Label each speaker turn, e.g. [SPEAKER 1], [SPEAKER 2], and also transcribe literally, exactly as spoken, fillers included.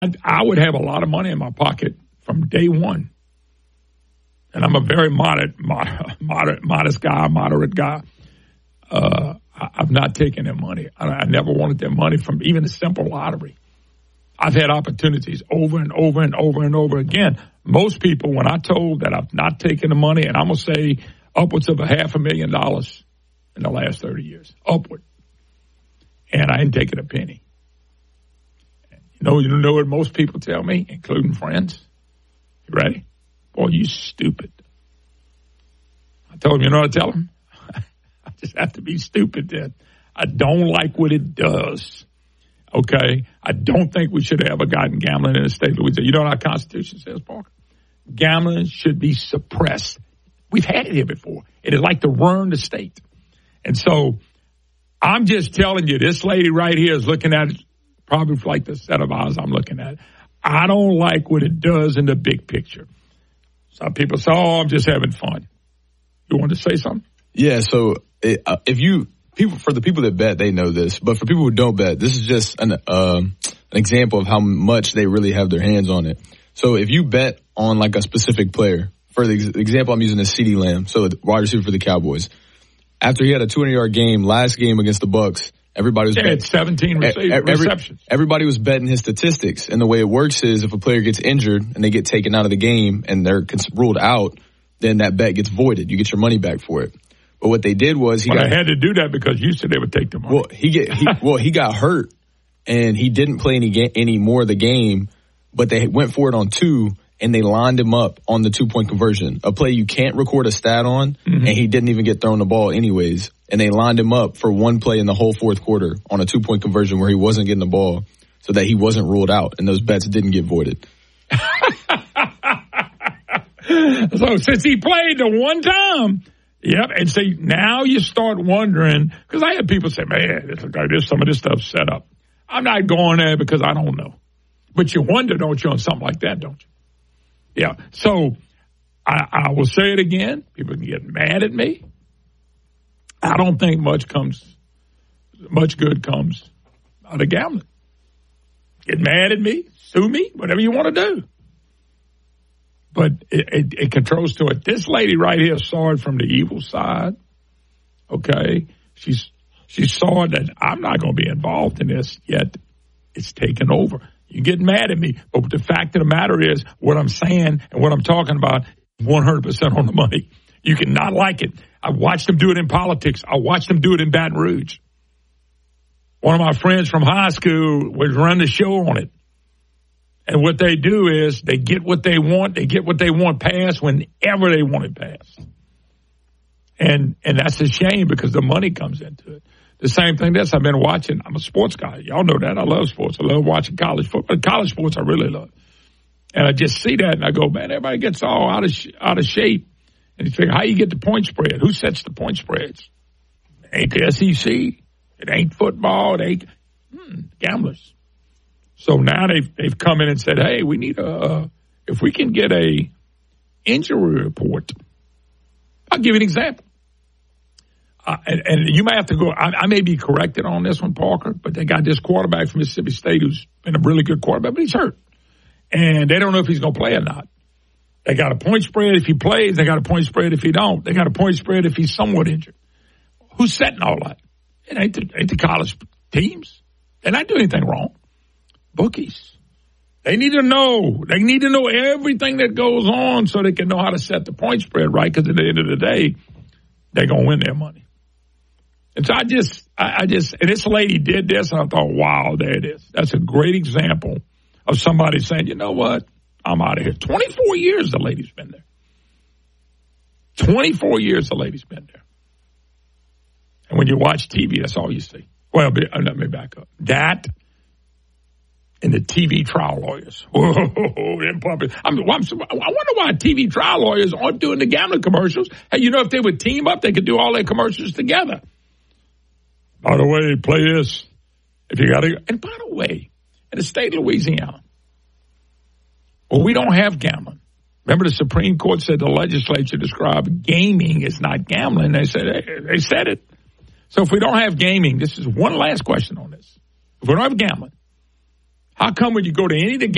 [SPEAKER 1] I, I would have a lot of money in my pocket from day one. And I'm a very moderate, moderate, moderate modest guy, moderate guy. Uh, I, I've not taken their money. I, I never wanted their money from even a simple lottery. I've had opportunities over and over and over and over again. Most people, when I told that I've not taken the money, and I'm going to say upwards of a half a million dollars in the last thirty years, upward. And I ain't taken a penny. You know, you know what most people tell me, including friends? You ready? Boy, you stupid. I told them, you know what I tell them? I just have to be stupid then. I don't like what it does. Okay? I don't think we should have ever gotten gambling in the state of Louisiana. You know what our Constitution says, Parker? Gambling should be suppressed. We've had it here before. It is like to ruin the state. And so I'm just telling you, this lady right here is looking at it probably like the set of eyes I'm looking at. I don't like what it does in the big picture. Some people say, oh, I'm just having fun. You want to say something?
[SPEAKER 2] Yeah, so it, uh, if you, people for the people that bet, they know this. But for people who don't bet, this is just an, uh, an example of how much they really have their hands on it. So if you bet on like a specific player, for the ex- example I'm using is CeeDee Lamb, so the wide receiver for the Cowboys. After he had a two hundred yard game, last game against the Bucks, everybody was
[SPEAKER 1] yeah,
[SPEAKER 2] betting.
[SPEAKER 1] seventeen rece-
[SPEAKER 2] every,
[SPEAKER 1] receptions.
[SPEAKER 2] Everybody was betting his statistics. And the way it works is if a player gets injured and they get taken out of the game and they're ruled out, then that bet gets voided. You get your money back for it. But what they did was he
[SPEAKER 1] well,
[SPEAKER 2] got,
[SPEAKER 1] I had to do that because you said they would take the money.
[SPEAKER 2] Well, he get he, well he got hurt and he didn't play any ga- any more of the game, but they went for it on two. And they lined him up on the two-point conversion, a play you can't record a stat on, mm-hmm. and he didn't even get thrown the ball anyways. And they lined him up for one play in the whole fourth quarter on a two-point conversion where he wasn't getting the ball so that he wasn't ruled out, and those bets didn't get voided.
[SPEAKER 1] So since he played the one time, yep, and see, now you start wondering, because I had people say, man, this, this, some of this stuff's set up. I'm not going there because I don't know. But you wonder, don't you, on something like that, don't you? Yeah, so I, I will say it again. People can get mad at me. I don't think much comes, much good comes out of gambling. Get mad at me, sue me, whatever you want to do. But it, it, it controls to it. This lady right here saw it from the evil side. Okay, she's she saw that I'm not going to be involved in this yet. It's taken over. You get mad at me, but the fact of the matter is what I'm saying and what I'm talking about is one hundred percent on the money. You can not like it. I watched them do it in politics. I watched them do it in Baton Rouge. One of my friends from high school was running the show on it. And what they do is they get what they want. They get what they want passed whenever they want it passed. And, and that's a shame because the money comes into it. The same thing this, I've been watching. I'm a sports guy. Y'all know that. I love sports. I love watching college football. College sports I really love. And I just see that and I go, man, everybody gets all out of sh- out of shape. And you figure, how you get the point spread? Who sets the point spreads? It ain't the S E C. It ain't football. It ain't hmm, gamblers. So now they've, they've come in and said, hey, we need a, uh, if we can get a injury report. I'll give you an example. Uh, and, and you may have to go, I, I may be corrected on this one, Parker, but they got this quarterback from Mississippi State who's been a really good quarterback, but he's hurt. And they don't know if he's going to play or not. They got a point spread if he plays. They got a point spread if he don't. They got a point spread if he's somewhat injured. Who's setting all that? It ain't the, ain't the college teams. They're not doing anything wrong. Bookies. They need to know. They need to know everything that goes on so they can know how to set the point spread right, because at the end of the day, they're going to win their money. And so I just, I, I just, and this lady did this, and I thought, wow, there it is. That's a great example of somebody saying, you know what, I'm out of here. twenty-four years the lady's been there. twenty-four years the lady's been there. And when you watch T V, that's all you see. Well, let me back up. That and the T V trial lawyers. Whoa, them puppies. I'm, I'm, I wonder why T V trial lawyers aren't doing the gambling commercials. Hey, you know, if they would team up, they could do all their commercials together. By the way, play this. If you got to, and by the way, in the state of Louisiana, well, we don't have gambling. Remember, the Supreme Court said the legislature described gaming as not gambling. They said hey, they said it. So if we don't have gaming, this is one last question on this. If we don't have gambling, how come when you go to any of the